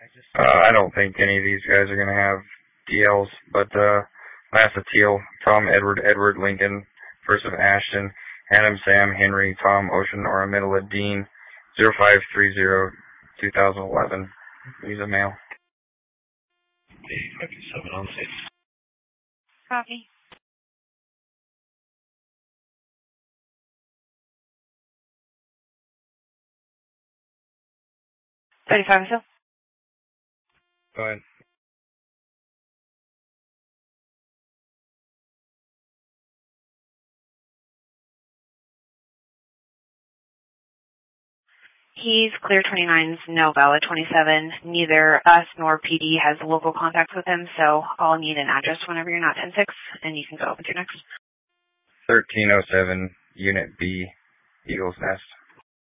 I don't think any of these guys are going to have DLs, but Lassa Teal, Tom, Edward, Lincoln, First of Ashton, Adam, Sam, Henry, Tom, Ocean, Aramidala, Dean, 0530 2011. Use a mail. 57 on 6. Copy. $35. Go ahead. He's clear 29s, no valid 27. Neither us nor PD has local contacts with him, so I'll need an address whenever you're not 10-6, and you can go with your next. 1307, Unit B, Eagles Nest.